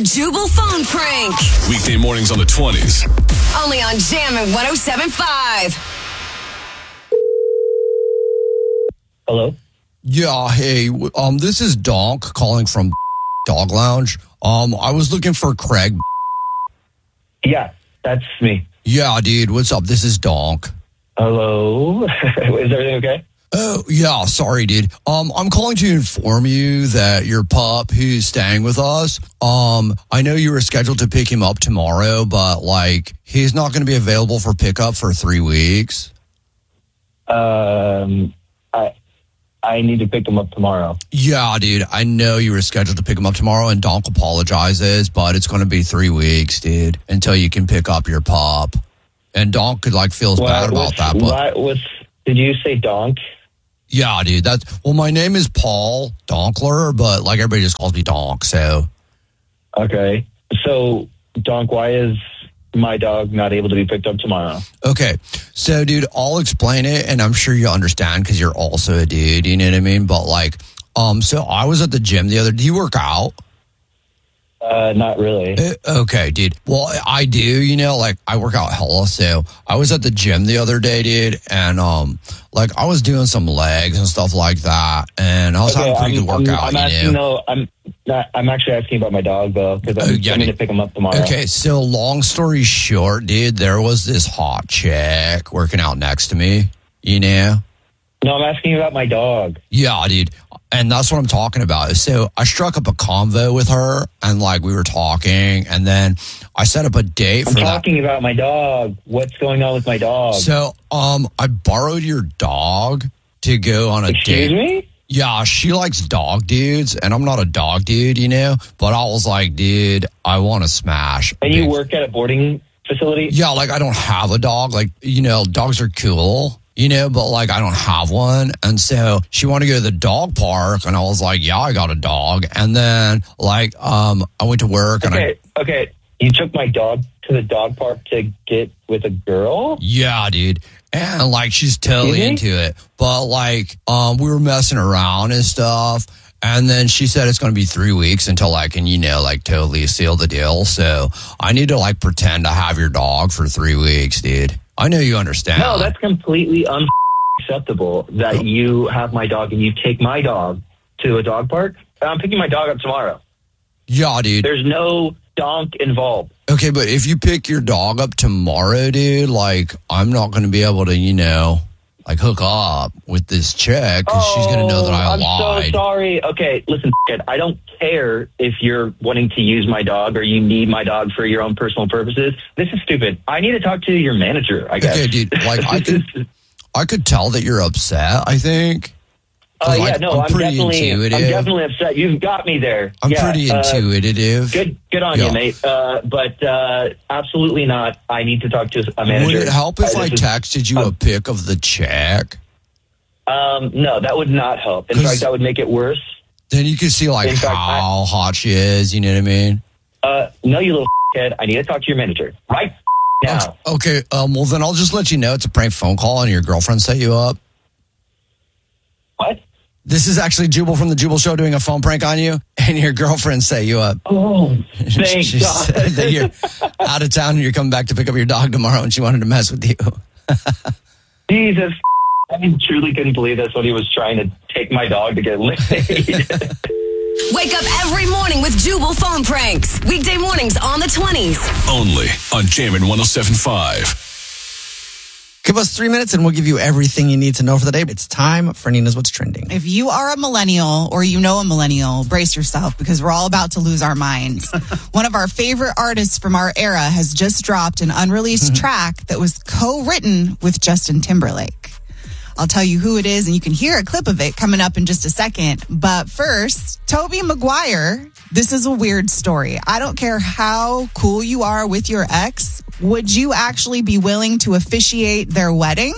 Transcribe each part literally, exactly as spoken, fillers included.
Jubal phone prank. Weekday mornings on the twenties. Only on Jammin' one oh seven point five. Hello? Yeah, hey, um, this is Donk calling from Dog Lounge. Um, I was looking for Craig. Yeah, that's me. Yeah, dude, what's up? This is Donk. Hello? Is everything okay? Oh, yeah, sorry, dude. Um, I'm calling to inform you that your pup who's staying with us, um, I know you were scheduled to pick him up tomorrow, but, like, he's not going to be available for pickup for three weeks. Um, I I need to pick him up tomorrow. Yeah, dude, I know you were scheduled to pick him up tomorrow, and Donk apologizes, but it's going to be three weeks, dude, until you can pick up your pup. And Donk could, like, feels What, bad about what's, that, but... what, what's, did you say Donk? Yeah, dude, that's... Well, my name is Paul Donkler, but, like, everybody just calls me Donk, so... Okay. So, Donk, why is my dog not able to be picked up tomorrow? Okay, so, dude, I'll explain it, and I'm sure you understand because you're also a dude, you know what I mean? But, like, um, so I was at the gym the other... Do you work out? Uh, not really. Uh, okay, dude. Well, I do, you know, like, I work out hella, so I was at the gym the other day, dude, and, um, like, I was doing some legs and stuff like that, and I was Okay, having a pretty I'm, good workout, I'm, I'm you asking, know? no, I'm not, I'm actually asking about my dog, though, because I'm, Oh, yeah, I'm going to dude. pick him up tomorrow. Okay, so long story short, dude, there was this hot chick working out next to me, you know? No, I'm asking about my dog. Yeah, dude. And that's what I'm talking about. So I struck up a convo with her, and, like, we were talking, and then I set up a date I'm for that. talking about my dog. What's going on with my dog? So, um, I borrowed your dog to go on a Excuse date. me? Yeah, she likes dog dudes, and I'm not a dog dude, you know? But I was like, dude, I want to smash. And you Big- work at a boarding facility? Yeah, like, I don't have a dog. Like, you know, dogs are cool. You know, but, like, I don't have one. And so she wanted to go to the dog park, and I was like, yeah, I got a dog. And then, like, um, I went to work, and Okay, I... okay. You took my dog to the dog park to get with a girl? Yeah, dude. And, like, she's totally Really? into it. But, like, um, we were messing around and stuff. And then she said it's going to be three weeks until I can, you know, like, totally seal the deal. So I need to, like, pretend to have your dog for three weeks, dude. I know you understand. No, that's completely unacceptable that Oh. you have my dog and you take my dog to a dog park. I'm picking my dog up tomorrow. Yeah, dude. There's no donk involved. Okay, but if you pick your dog up tomorrow, dude, like, I'm not going to be able to, you know, like, hook up with this chick because she's going to know that I Oh, I'm lied. so sorry. Okay, listen, kid, I don't care if you're wanting to use my dog or you need my dog for your own personal purposes. This is stupid. I need to talk to your manager, I guess. Okay, dude, like, I could, I could tell that you're upset, I think. Oh, uh, yeah, like, no, I'm I'm, pretty definitely, intuitive. I'm definitely upset. You've got me there. I'm yeah, pretty uh, intuitive. Good, good on Yeah. you, mate. Uh, but uh, absolutely not. I need to talk to a manager. Would it help if I, this is- texted you uh, a pic of the chick? Um, no, that would not help. In 'Cause- fact, that would make it worse. Then you could see, like, In fact, how hot she is, you know what I mean? Uh, no, you little kid. I need to talk to your manager right now. Okay, um, well, then I'll just let you know it's a prank phone call and your girlfriend set you up. What? This is actually Jubal from the Jubal Show doing a phone prank on you, and your girlfriend set you up. Oh, thank she God. said that you're out of town and you're coming back to pick up your dog tomorrow, and she wanted to mess with you. Jesus, I truly couldn't believe that's what he was trying to take my dog to get laid. Wake up every morning with Jubal phone pranks. Weekday mornings on the twenties. Only on Jammin' one oh seven point five. Give us three minutes and we'll give you everything you need to know for the day. It's time for Nina's What's Trending. If you are a millennial or you know a millennial, brace yourself because we're all about to lose our minds. One of our favorite artists from our era has just dropped an unreleased track that was co-written with Justin Timberlake. I'll tell you who it is, and you can hear a clip of it coming up in just a second. But first, Tobey Maguire. This is a weird story. I don't care how cool you are with your ex. Would you actually be willing to officiate their wedding?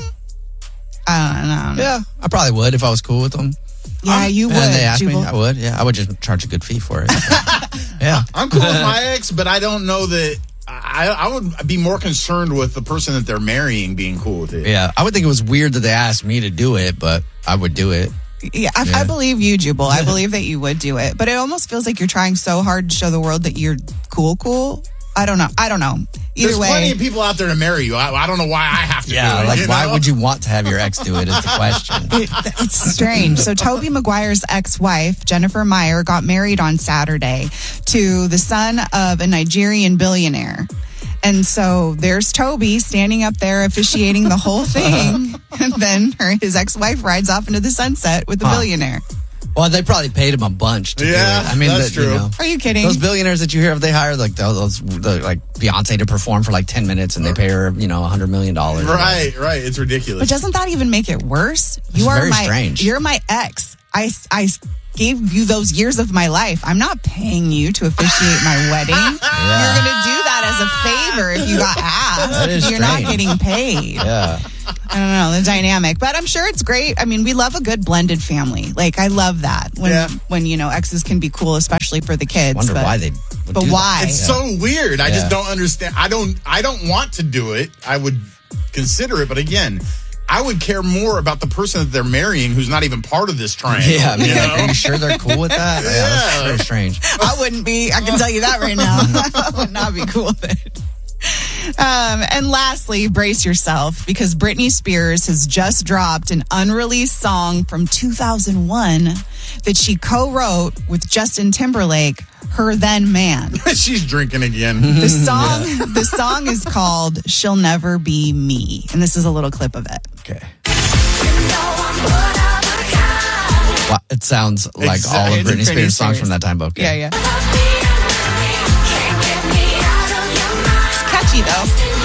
I don't know. Yeah, I probably would if I was cool with them. Yeah, you would. And they asked me, Jubal. I would. Yeah, I would just charge a good fee for it. Yeah. I'm cool with my ex, but I don't know that. I, I would be more concerned with the person that they're marrying being cool with it. Yeah, I would think it was weird that they asked me to do it, but I would do it. Yeah, I, Yeah. I believe you, Jubal. I believe that you would do it. But it almost feels like you're trying so hard to show the world that you're cool, cool. I don't know. I don't know. Either There's way. plenty of people out there to marry you. I, I don't know why I have to Yeah, do it. like you why know? would you want to have your ex do it is the question. It, it's strange. So Toby Maguire's ex-wife, Jennifer Meyer, got married on Saturday to the son of a Nigerian billionaire. And so there's Toby standing up there officiating the whole thing. And then her, his ex-wife rides off into the sunset with the Huh. billionaire. Well, they probably paid him a bunch to Yeah, do it. I mean, that's the, you true. know, Are you kidding? those billionaires that you hear of, they hire like those, the, like Beyonce to perform for like ten minutes and they pay her, you know, a hundred million dollars. Right, right. It's ridiculous. But doesn't that even make it worse? You It's are very my strange. You're my ex. I, I gave you those years of my life. I'm not paying you to officiate my wedding. You're going to do that as a favor if you got asked. That is You're not strange. getting paid. Yeah. I don't know the dynamic, but I'm sure it's great. I mean, we love a good blended family. Like I love that when Yeah. when you know exes can be cool, especially for the kids. Wonder but, why they would But do that. why? It's so weird. I Yeah. just don't understand. I don't. I don't want to do it. I would consider it, but again, I would care more about the person that they're marrying, who's not even part of this triangle. Yeah, I mean, you know? are you sure they're cool with that? Yeah, that's Yeah. very strange. I wouldn't be. I can tell you that right now. I would not be cool with it. Um, and lastly, brace yourself because Britney Spears has just dropped an unreleased song from two thousand one that she co-wrote with Justin Timberlake, her then man. She's drinking again. The song, the song is called "She'll Never Be Me," and this is a little clip of it. Okay. Wow, it sounds like all of It's Britney Britney Spears songs Spears. from that time. Okay. Yeah, yeah.